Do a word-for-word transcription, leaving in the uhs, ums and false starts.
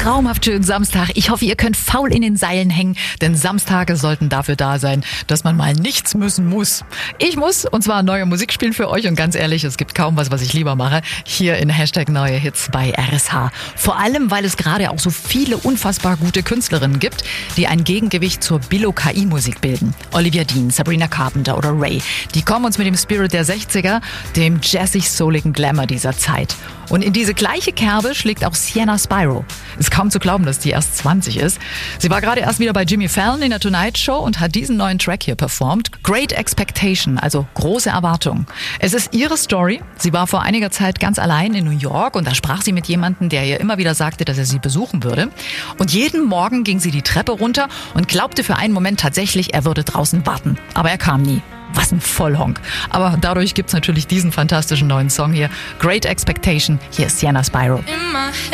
traumhaft schönen Samstag. Ich hoffe, ihr könnt faul in den Seilen hängen, denn Samstage sollten dafür da sein, dass man mal nichts müssen muss. Ich muss, und zwar neue Musik spielen für euch, und ganz ehrlich, es gibt kaum was, was ich lieber mache, hier in Hashtag Neue Hits bei R S H. Vor allem, weil es gerade auch so viele unfassbar gute Künstlerinnen gibt, die ein Gegengewicht zur Billo-K I-Musik bilden. Olivia Dean, Sabrina Carpenter oder Ray, die kommen uns mit dem Spirit der sechziger, dem jazzig-souligen Glamour dieser Zeit. Und in diese gleiche Kerbe schlägt auch Sienna Spyro. Ist kaum zu glauben, dass die erst zwanzig ist. Sie war gerade erst wieder bei Jimmy Fallon in der Tonight Show und hat diesen neuen Track hier performt. Great Expectation, also große Erwartungen. Es ist ihre Story. Sie war vor einiger Zeit ganz allein in New York und da sprach sie mit jemandem, der ihr immer wieder sagte, dass er sie besuchen würde. Und jeden Morgen ging sie die Treppe runter und glaubte für einen Moment tatsächlich, er würde draußen warten. Aber er kam nie. Was ein Vollhonk. Aber dadurch gibt's natürlich diesen fantastischen neuen Song hier. Great Expectation. Hier ist Sienna Spyro.